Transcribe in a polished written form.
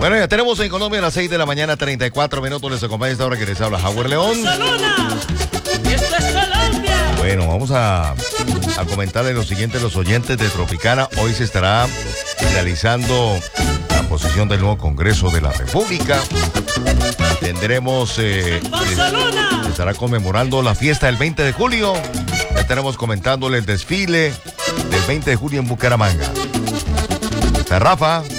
Bueno, ya tenemos en Colombia a las 6 de la mañana, 34 minutos. Les acompaña esta hora que les habla Howard León. Barcelona, y esto es Colombia. Bueno, vamos a comentarle lo siguiente a los oyentes de Tropicana. Hoy se estará realizando la posición del nuevo Congreso de la República. Tendremos, Barcelona. se estará conmemorando la fiesta del 20 de julio. Ya estaremos comentándole el desfile del 20 de julio en Bucaramanga. Está Rafa.